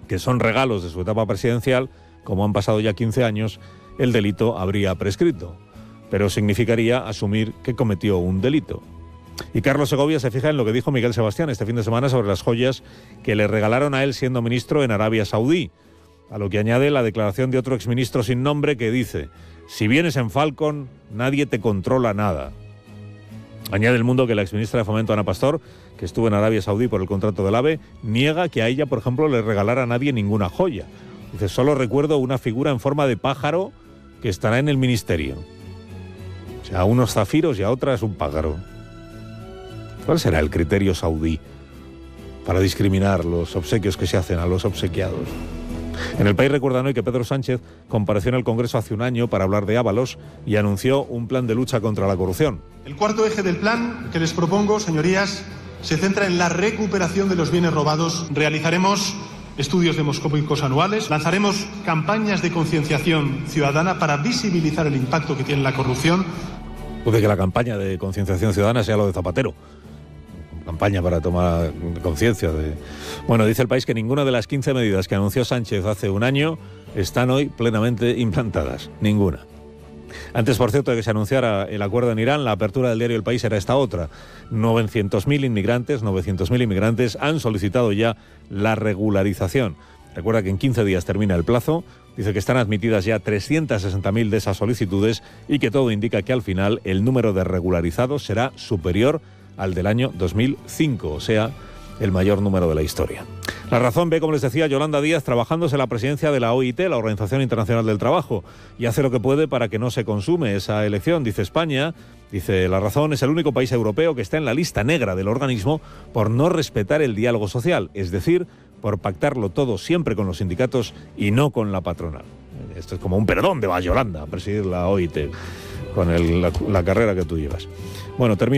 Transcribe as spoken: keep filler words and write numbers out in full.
que son regalos de su etapa presidencial, como han pasado ya quince años, el delito habría prescrito. Pero significaría asumir que cometió un delito. Y Carlos Segovia se fija en lo que dijo Miguel Sebastián este fin de semana sobre las joyas que le regalaron a él siendo ministro en Arabia Saudí. A lo que añade la declaración de otro exministro sin nombre que dice: si vienes en Falcon, nadie te controla nada. Añade El Mundo que la exministra de Fomento, Ana Pastor, que estuvo en Arabia Saudí por el contrato del AVE, niega que a ella, por ejemplo, le regalara a nadie ninguna joya. Dice: solo recuerdo una figura en forma de pájaro que estará en el ministerio. O sea, a unos zafiros y a otra es un pájaro. ¿Cuál será el criterio saudí para discriminar los obsequios que se hacen a los obsequiados? En El País recuerdan hoy que Pedro Sánchez compareció en el Congreso hace un año para hablar de Ábalos y anunció un plan de lucha contra la corrupción. El cuarto eje del plan que les propongo, señorías, se centra en la recuperación de los bienes robados. Realizaremos estudios demoscópicos anuales, lanzaremos campañas de concienciación ciudadana para visibilizar el impacto que tiene la corrupción. Puede que la campaña de concienciación ciudadana sea lo de Zapatero. Campaña para tomar conciencia de... Bueno, dice El País que ninguna de las quince medidas que anunció Sánchez hace un año están hoy plenamente implantadas. Ninguna. Antes, por cierto, de que se anunciara el acuerdo en Irán, la apertura del diario El País era esta otra. novecientos mil inmigrantes, novecientos mil inmigrantes han solicitado ya la regularización. Recuerda que en quince días termina el plazo. Dice que están admitidas ya trescientas sesenta mil de esas solicitudes y que todo indica que al final el número de regularizados será superior al del año dos mil cinco, o sea, el mayor número de la historia. La Razón ve, como les decía, Yolanda Díaz trabajándose en la presidencia de la O I T, la Organización Internacional del Trabajo, y hace lo que puede para que no se consume esa elección. Dice España, dice La Razón, es el único país europeo que está en la lista negra del organismo por no respetar el diálogo social, es decir, por pactarlo todo siempre con los sindicatos y no con la patronal. Esto es como un perdón de Yolanda, presidir la O I T, con el, la, la carrera que tú llevas. Bueno, termino.